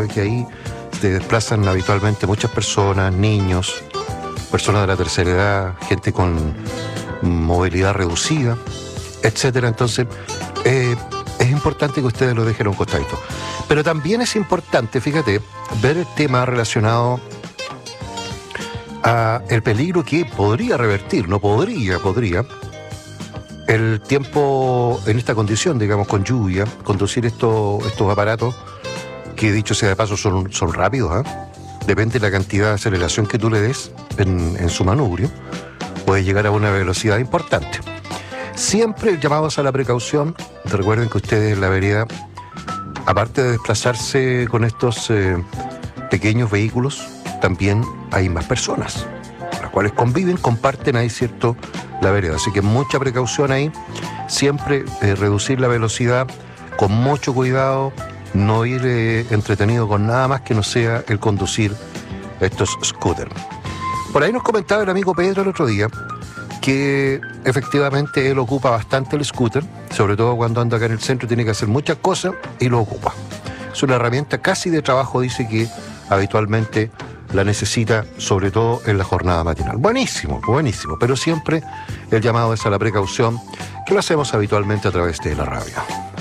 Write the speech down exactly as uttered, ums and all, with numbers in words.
¿eh? Que ahí se desplazan habitualmente muchas personas, niños, personas de la tercera edad, gente con movilidad reducida, etcétera. Entonces, eh, es importante que ustedes lo dejen a un costadito. Pero también es importante, fíjate, ver el tema relacionado a el peligro que podría revertir, no podría, podría, el tiempo en esta condición, digamos, con lluvia, conducir estos, estos aparatos, que dicho sea de paso son, son rápidos, ¿eh? Depende de la cantidad de aceleración que tú le des en, en su manubrio, puede llegar a una velocidad importante. Siempre llamados a la precaución. Recuerden que ustedes en la vereda, aparte de desplazarse con estos eh, pequeños vehículos, también hay más personas, las cuales conviven, comparten ahí, ¿cierto?, la vereda. Así que mucha precaución ahí, siempre eh, reducir la velocidad con mucho cuidado, no ir eh, entretenido con nada más que no sea el conducir estos scooters. Por ahí nos comentaba el amigo Pedro el otro día que efectivamente él ocupa bastante el scooter, sobre todo cuando anda acá en el centro, tiene que hacer muchas cosas y lo ocupa. Es una herramienta casi de trabajo, dice que habitualmente la necesita, sobre todo en la jornada matinal. Buenísimo, buenísimo, pero siempre el llamado es a la precaución, que lo hacemos habitualmente a través de la radio.